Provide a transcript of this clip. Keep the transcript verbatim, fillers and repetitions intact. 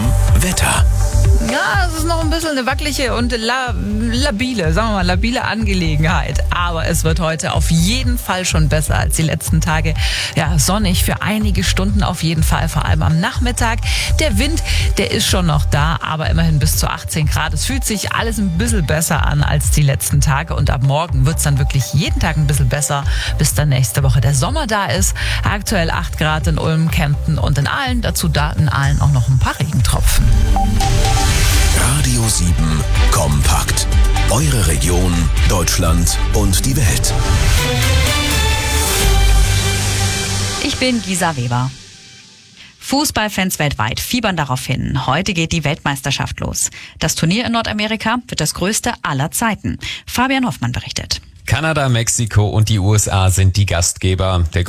Wetter. Ja, es ist noch ein bisschen eine wackelige und la labile, sagen wir mal, labile Angelegenheit. Aber es wird heute auf jeden Fall schon besser als die letzten Tage. Ja, sonnig für einige Stunden auf jeden Fall, vor allem am Nachmittag. Der Wind, der ist schon noch da, aber immerhin bis zu achtzehn Grad. Es fühlt sich alles ein bisschen besser an als die letzten Tage. Und ab morgen wird es dann wirklich jeden Tag ein bisschen besser, bis dann nächste Woche der Sommer da ist. Aktuell acht Grad in Ulm, Kempten und in Aalen. Dazu da in Aalen auch noch ein paar Regentropfen. Radio sieben Kompakt. Eure Region, Deutschland und die Welt. Ich bin Gisa Weber. Fußballfans weltweit fiebern darauf hin. Heute geht die Weltmeisterschaft los. Das Turnier in Nordamerika wird das größte aller Zeiten. Fabian Hoffmann berichtet. Kanada, Mexiko und die U S A sind die Gastgeber. Der